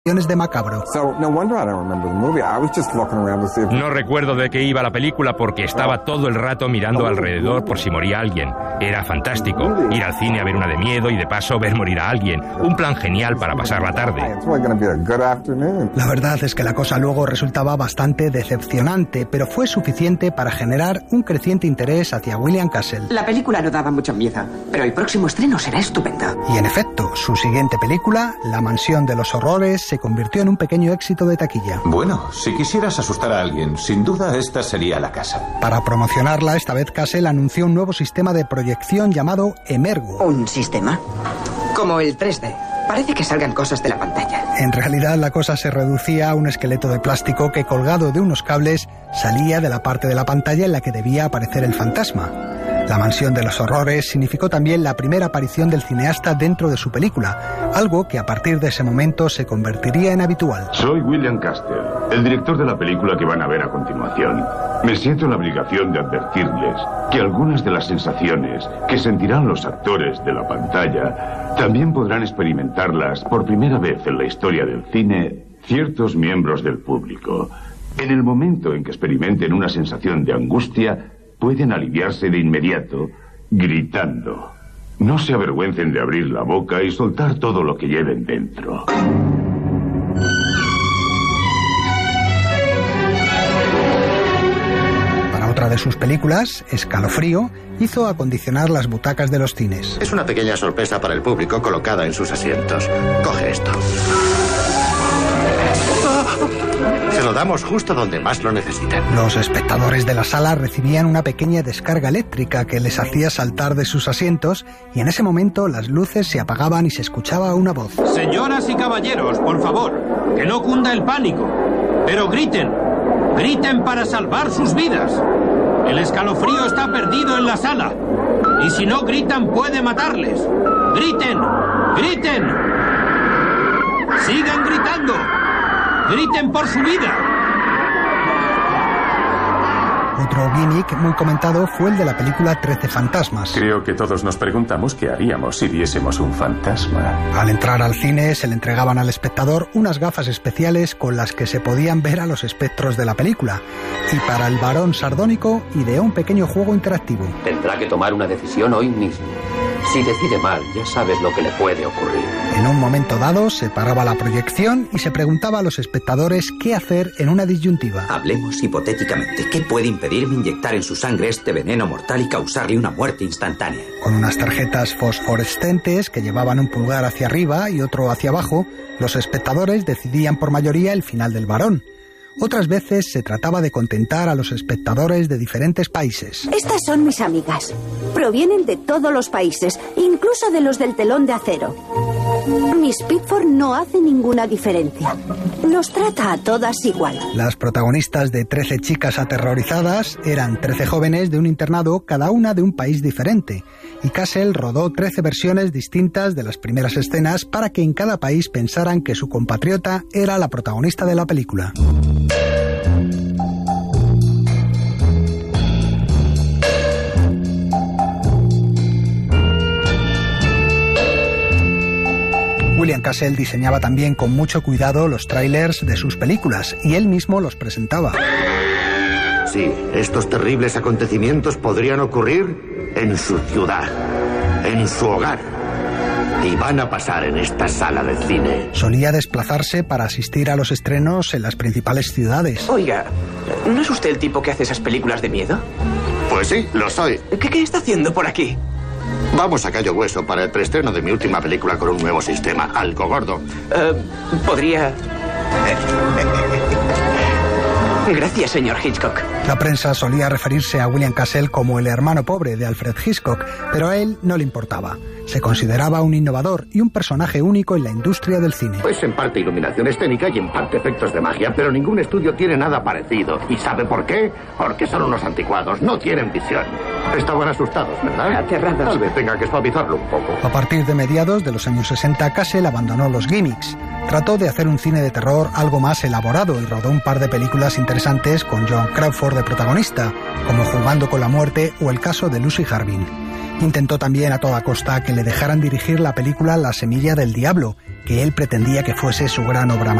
de macabro. No recuerdo de qué iba la película porque estaba todo el rato mirando alrededor por si moría alguien. Era fantástico ir al cine a ver una de miedo y de paso ver morir a alguien. Un plan genial para pasar la tarde. La verdad es que la cosa luego resultaba bastante decepcionante, pero fue suficiente para generar un creciente interés hacia William Castle. La película no daba mucha miedo, pero el próximo estreno será estupendo. Y en efecto, su siguiente película, La mansión de los horrores, se convirtió en un pequeño éxito de taquilla. Bueno, si quisieras asustar a alguien, sin duda esta sería la casa. Para promocionarla, esta vez Castle anunció un nuevo sistema de proyección llamado Emergo. ¿Un sistema? Como el 3D. Parece que salgan cosas de la pantalla. En realidad la cosa se reducía a un esqueleto de plástico que, colgado de unos cables, salía de la parte de la pantalla en la que debía aparecer el fantasma. La mansión de los horrores significó también la primera aparición del cineasta dentro de su película, algo que a partir de ese momento se convertiría en habitual. Soy William Castle, el director de la película que van a ver a continuación. Me siento en la obligación de advertirles que algunas de las sensaciones que sentirán los actores de la pantalla también podrán experimentarlas por primera vez en la historia del cine ciertos miembros del público. En el momento en que experimenten una sensación de angustia, pueden aliviarse de inmediato gritando. No se avergüencen de abrir la boca y soltar todo lo que lleven dentro. Para otra de sus películas, Escalofrío, hizo acondicionar las butacas de los cines. Es una pequeña sorpresa para el público colocada en sus asientos. Coge esto. Se lo damos justo donde más lo necesitan. Los espectadores de la sala recibían una pequeña descarga eléctrica que les hacía saltar de sus asientos y en ese momento las luces se apagaban y se escuchaba una voz. Señoras y caballeros, por favor, que no cunda el pánico. Pero griten, griten para salvar sus vidas. El escalofrío está perdido en la sala. Y si no gritan puede matarles. Griten, griten. Sigan gritando. ¡Griten por su vida! Otro gimmick muy comentado fue el de la película 13 fantasmas. Creo que todos nos preguntamos qué haríamos si viésemos un fantasma. Al entrar al cine se le entregaban al espectador unas gafas especiales con las que se podían ver a los espectros de la película. Y para el varón sardónico ideó un pequeño juego interactivo. Tendrá que tomar una decisión hoy mismo. Si decide mal, ya sabes lo que le puede ocurrir. En un momento dado se paraba la proyección y se preguntaba a los espectadores qué hacer en una disyuntiva. Hablemos hipotéticamente. ¿Qué puede impedirme inyectar en su sangre este veneno mortal y causarle una muerte instantánea? Con unas tarjetas fosforescentes que llevaban un pulgar hacia arriba y otro hacia abajo, los espectadores decidían por mayoría el final del varón. Otras veces se trataba de contentar a los espectadores de diferentes países. Estas son mis amigas. Provienen de todos los países, incluso de los del telón de acero. Miss Pickford no hace ninguna diferencia. Los trata a todas igual. Las protagonistas de 13 chicas aterrorizadas eran 13 jóvenes de un internado, cada una de un país diferente. Y Castle rodó 13 versiones distintas de las primeras escenas para que en cada país pensaran que su compatriota era la protagonista de la película. William Castle diseñaba también con mucho cuidado los tráilers de sus películas y él mismo los presentaba. Sí, estos terribles acontecimientos podrían ocurrir en su ciudad, en su hogar. Y van a pasar en esta sala de cine. Solía desplazarse para asistir a los estrenos en las principales ciudades. Oiga, ¿no es usted el tipo que hace esas películas de miedo? Pues sí, lo soy. ¿Qué está haciendo por aquí? Vamos a Callo Hueso para el preestreno de mi última película con un nuevo sistema, Algo Gordo. ¿Podría...? Gracias, señor Hitchcock. La prensa solía referirse a William Castle como el hermano pobre de Alfred Hitchcock, pero a él no le importaba. Se consideraba un innovador y un personaje único en la industria del cine. Pues en parte iluminación escénica y en parte efectos de magia, pero ningún estudio tiene nada parecido. ¿Y sabe por qué? Porque son unos anticuados, no tienen visión. Estaban asustados, ¿verdad? Aterrados. Tal vez tenga que suavizarlo un poco. A partir de mediados de los años 60, Castle abandonó los gimmicks. Trató de hacer un cine de terror algo más elaborado y rodó un par de películas interesantes con Joan Crawford de protagonista, como Jugando con la muerte o El caso de Lucy Harbin. Intentó también a toda costa que le dejaran dirigir la película La semilla del diablo, que él pretendía que fuese su gran obra